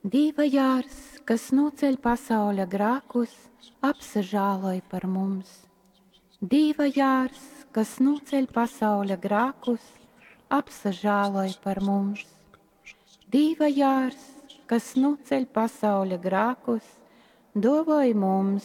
Dieva jārs, kas noceļ pasaules grēkus, apsažāloj par mums. Dieva jārs, kas noceļ pasaules grēkus, apsažāloj par mums. Dieva jārs, kas noceļ pasaules grēkus, dāvāj mums